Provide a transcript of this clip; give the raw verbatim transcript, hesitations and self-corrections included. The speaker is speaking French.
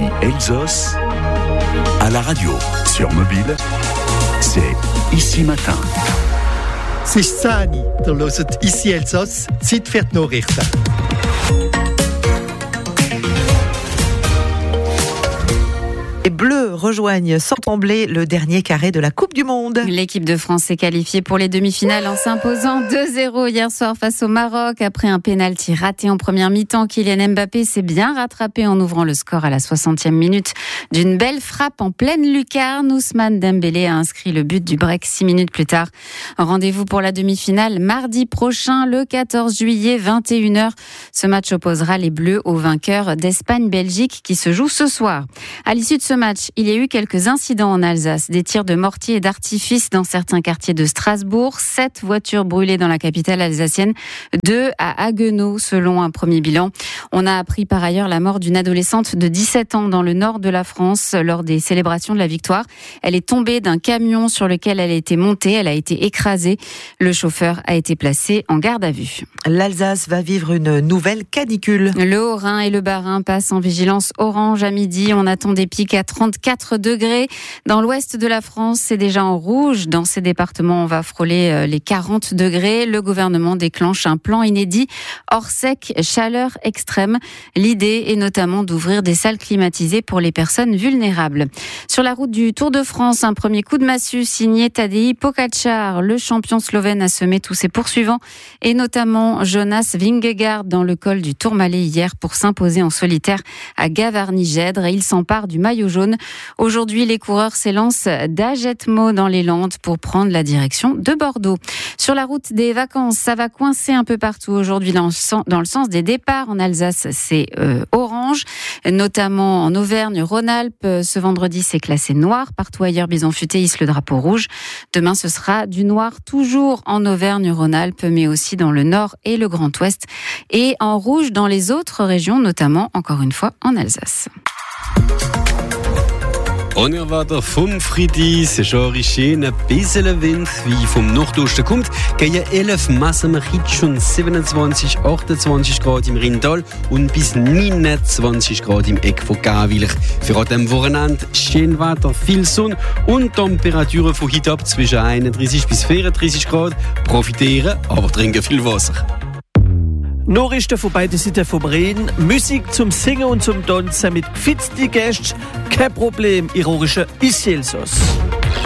Ici Elsos, à la radio, sur mobile, c'est Ici Matin. C'est Sani, der hört Ici Elsos, Zeit für die Nachrichten. Les Bleus rejoignent sans trembler le dernier carré de la Coupe du Monde. L'équipe de France s'est qualifiée pour les demi-finales en s'imposant deux zéro hier soir face au Maroc. Après un pénalty raté en première mi-temps, Kylian Mbappé s'est bien rattrapé en ouvrant le score à la soixantième minute. D'une belle frappe en pleine lucarne, Ousmane Dembélé a inscrit le but du break six minutes plus tard. Rendez-vous pour la demi-finale mardi prochain, le quatorze juillet, vingt et une heures. Ce match opposera les Bleus aux vainqueurs d'Espagne-Belgique qui se joue ce soir. À l'issue de ce match, il y a eu quelques incidents en Alsace, des tirs de mortier et d'artifice dans certains quartiers de Strasbourg, sept voitures brûlées dans la capitale alsacienne, deux à Haguenau selon un premier bilan. On a appris par ailleurs la mort d'une adolescente de dix-sept ans dans le nord de la France lors des célébrations de la victoire. Elle est tombée d'un camion sur lequel elle était montée, elle a été écrasée. Le chauffeur a été placé en garde à vue. L'Alsace va vivre une nouvelle canicule. Le Haut-Rhin et le Bas-Rhin passent en vigilance orange à midi. On attend des pics à trente-quatre degrés. Dans l'ouest de la France, c'est déjà en rouge. Dans ces départements, on va frôler les quarante degrés. Le gouvernement déclenche un plan inédit hors sec, chaleur extrême. L'idée est notamment d'ouvrir des salles climatisées pour les personnes vulnérables. Sur la route du Tour de France, un premier coup de massue signé Tadej Pogačar. Le champion slovène a semé tous ses poursuivants et notamment Jonas Vingegaard dans le col du Tourmalet hier pour s'imposer en solitaire à Gavarnie-Gèdre. Il s'empare du maillot jaune. Aujourd'hui, les coureurs s'élancent d'Agetmo dans les Landes pour prendre la direction de Bordeaux. Sur la route des vacances, ça va coincer un peu partout aujourd'hui dans le sens, dans le sens des départs. En Alsace, c'est euh, orange, notamment en Auvergne-Rhône-Alpes. Ce vendredi, c'est classé noir. Partout ailleurs, Bison Futé hisse le drapeau rouge. Demain, ce sera du noir toujours en Auvergne-Rhône-Alpes, mais aussi dans le Nord et le Grand Ouest. Et en rouge dans les autres régions, notamment, encore une fois, en Alsace. Und er war der vom Friedi, c'est schon schön, ein bisschen Wind, wie vom Nordosten kommt. Gegen elf Massen schon siebenundzwanzig, achtundzwanzig Grad im Rheintal und bis neunundzwanzig Grad im Eck von Gawilch. Für an diesem Wochenende schön Wetter, viel Sonne und Temperaturen von heute ab zwischen einunddreißig bis vierunddreißig Grad. Profitieren, aber trinken viel Wasser. Nachrichten von beiden Seiten vom Rhein, Musik zum Singen und zum Tanzen mit gefitzten Gästen, kein Problem, ironische Ici Elsos.